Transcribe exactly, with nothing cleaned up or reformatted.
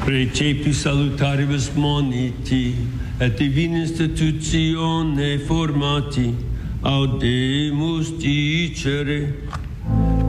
Receptus salutaribus moniti, et divina institutione formati, audemus dicere,